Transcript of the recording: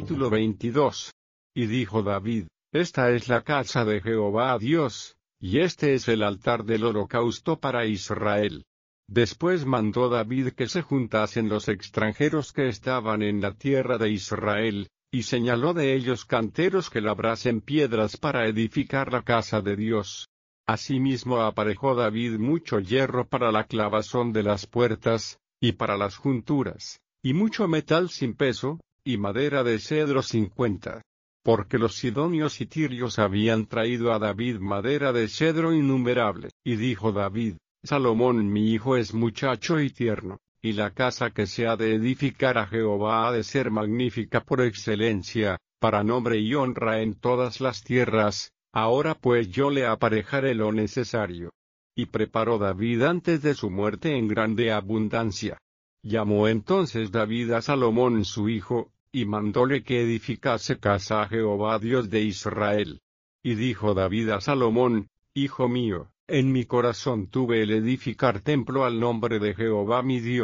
Capítulo 22. Y dijo David: Esta es la casa de Jehová Dios, y este es el altar del holocausto para Israel. Después mandó David que se juntasen los extranjeros que estaban en la tierra de Israel, y señaló de ellos canteros que labrasen piedras para edificar la casa de Dios. Asimismo aparejó David mucho hierro para la clavazón de las puertas, y para las junturas, y mucho metal sin peso, y madera de cedro sin cuenta. Porque los sidonios y tirios habían traído a David madera de cedro innumerable. Y dijo David: Salomón mi hijo es muchacho y tierno, y la casa que se ha de edificar a Jehová ha de ser magnífica por excelencia, para nombre y honra en todas las tierras. Ahora pues yo le aparejaré lo necesario. Y preparó David antes de su muerte en grande abundancia. Llamó entonces David a Salomón su hijo, y mandóle que edificase casa a Jehová Dios de Israel. Y dijo David a Salomón: Hijo mío, en mi corazón tuve el edificar templo al nombre de Jehová mi Dios.